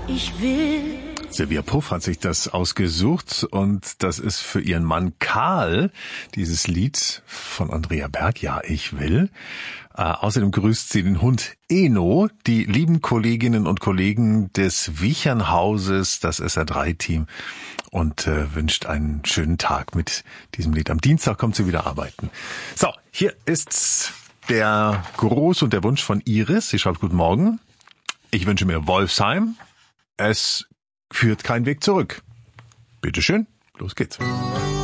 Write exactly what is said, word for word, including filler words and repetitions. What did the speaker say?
ich will. Silvia Puff hat sich das ausgesucht und das ist für ihren Mann Karl, dieses Lied von Andrea Berg, Ja, ich will. Äh, außerdem grüßt sie den Hund Eno, die lieben Kolleginnen und Kollegen des Wiechernhauses, das S R drei Team, und äh, wünscht einen schönen Tag mit diesem Lied. Am Dienstag kommt sie wieder arbeiten. So, hier ist der Gruß und der Wunsch von Iris. Sie schreibt: Guten Morgen. Ich wünsche mir Wolfsheim. Es führt kein Weg zurück. Bitteschön, los geht's.